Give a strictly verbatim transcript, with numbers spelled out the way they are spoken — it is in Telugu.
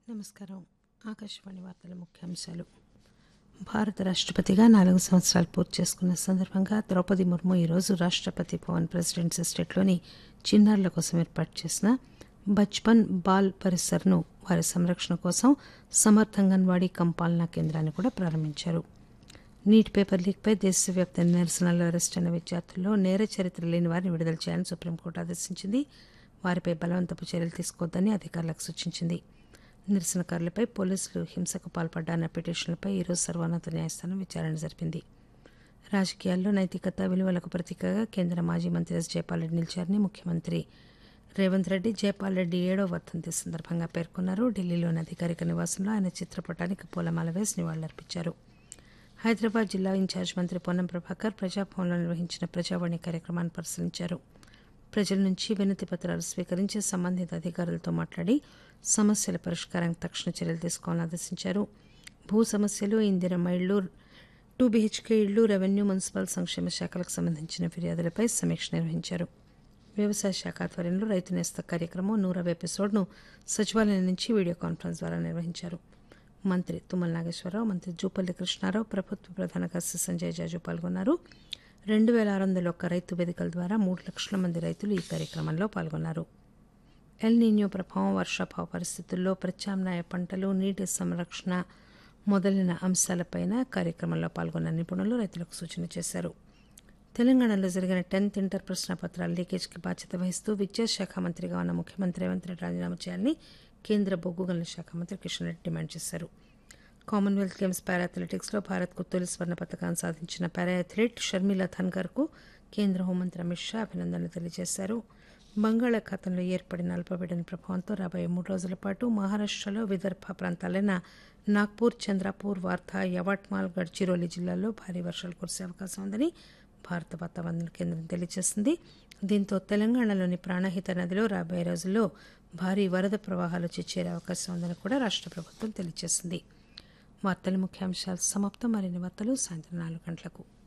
నమస్కారం. ఆకాశవాణి వార్తల ముఖ్యాంశాలు. భారత రాష్టపతిగా నాలుగు సంవత్సరాలు పూర్తి చేసుకున్న సందర్భంగా ద్రౌపది ముర్ము ఈరోజు రాష్టపతి భవన్ ప్రెసిడెంట్స్ ఎస్టేట్లోని చిన్నారుల కోసం ఏర్పాటు చేసిన బచ్పన్ బాల్ పరిసర్ను వారి సంరక్షణ కోసం సమర్థ్ అంగన్వాడీ కమ్ పాలనా కేంద్రాన్ని కూడా ప్రారంభించారు. నీట్ పేపర్ లీక్పై దేశవ్యాప్త నిరసనల్లో అరెస్టైన విద్యార్థుల్లో నేర చరిత్ర లేని వారిని విడుదల చేయాలని సుప్రీంకోర్టు ఆదేశించింది. వారిపై బలవంతపు చర్యలు తీసుకోవద్దని అధికారులకు సూచించింది. నిరసనకారులపై పోలీసులు హింసకు పాల్పడ్డాన్న పిటిషన్లపై ఈరోజు సర్వోన్నత న్యాయస్థానం విచారణ జరిపింది. రాజకీయాల్లో నైతికత విలువలకు ప్రతీకగా కేంద్ర మాజీ మంత్రి ఎస్ జయపాల్ రెడ్డి నిలిచారని ముఖ్యమంత్రి రేవంత్ రెడ్డి జయపాల్ రెడ్డి ఏడో వర్ధంతి సందర్భంగా పేర్కొన్నారు. ఢిల్లీలోని అధికారిక నివాసంలో ఆయన చిత్రపటానికి పూలమాల వేసి నివాళులర్పించారు. హైదరాబాద్ జిల్లా ఇన్ఛార్జ్ మంత్రి పొన్నం ప్రభాకర్ ప్రజాభవన్లో నిర్వహించిన ప్రజావాణి కార్యక్రమాన్ని పరిశీలించారు. ప్రజల నుంచి వినతి పత్రాలు స్వీకరించి సంబంధిత అధికారులతో మాట్లాడి సమస్యల పరిష్కారానికి తక్షణ చర్యలు తీసుకోవాలని ఆదేశించారు. భూ సమస్యలు, ఇందిరమ్మ ఇళ్లు, టూ బీహెచ్కే ఇళ్లు, రెవెన్యూ, మున్సిపల్ సంక్షేమ శాఖలకు సంబంధించిన ఫిర్యాదులపై సమీక్ష నిర్వహించారు. వ్యవసాయ శాఖ ఆధ్వర్యంలో రైతు నేస్త కార్యక్రమం నూరవ ఎపిసోడ్ను సచివాలయం నుంచి వీడియో కాన్ఫరెన్స్ ద్వారా నిర్వహించారు. మంత్రి తుమ్మల నాగేశ్వరరావు, మంత్రి జూపల్లి కృష్ణారావు, ప్రభుత్వ ప్రధాన కార్యదర్శి సంజయ్ జాజు పాల్గొన్నారు. రెండు వేల ఆరు వందల ఒక్క రైతు వేదికల ద్వారా మూడు లక్షల మంది రైతులు ఈ కార్యక్రమంలో పాల్గొన్నారు. ఎల్ నీన్యో ప్రభావం, వర్షాభావ పరిస్థితుల్లో ప్రత్యామ్నాయ పంటలు, నీటి సంరక్షణ మొదలైన అంశాలపై కార్యక్రమంలో పాల్గొన్న నిపుణులు రైతులకు సూచన చేశారు. తెలంగాణలో జరిగిన టెన్త్ ఇంటర్ ప్రశ్నాపత్రాల లీకేజ్కి బాధ్యత వహిస్తూ విద్యాశాఖ మంత్రిగా ఉన్న ముఖ్యమంత్రి రేవంత్ రెడ్డి రాజీనామా చేయాలని కేంద్ర బొగ్గు గనుల శాఖ మంత్రి కిషన్ రెడ్డి డిమాండ్ చేశారు. కామన్వెల్త్ గేమ్స్ పారా అథ్లెటిక్స్లో భారత్కు తొలి స్వర్ణ పతకాన్ని సాధించిన పారా అథ్లెట్ షర్మిలా ధన్కర్కు కేంద్ర హోంమంత్రి అమిత్ షా అభినందనలు తెలియజేశారు. బంగాళాఖాతంలో ఏర్పడిన అల్పపీడన ప్రభావంతో రాబోయే మూడు రోజుల పాటు మహారాష్టలో విదర్భ ప్రాంతాలైన నాగ్పూర్, చంద్రపూర్, వార్ధా, యవట్మాల్, గడ్చిరోలి జిల్లాల్లో భారీ వర్షాలు కురిసే అవకాశం ఉందని భారత వాతావరణ కేంద్రం తెలియజేసింది. దీంతో తెలంగాణలోని ప్రాణహిత నదిలో రాబోయే రోజుల్లో భారీ వరద ప్రవాహాలు చేరే అవకాశం ఉందని కూడా రాష్ట్ర ప్రభుత్వం తెలియజేసింది. వార్తల ముఖ్యాంశాలు సమాప్తం. మరిన్ని వార్తలు సాయంత్రం నాలుగు గంటలకు.